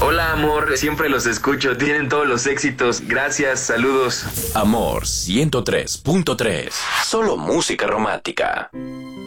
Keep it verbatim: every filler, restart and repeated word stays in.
Hola, amor, siempre los escucho, tienen todos los éxitos. Gracias, saludos. Amor ciento tres punto tres. Solo música romántica.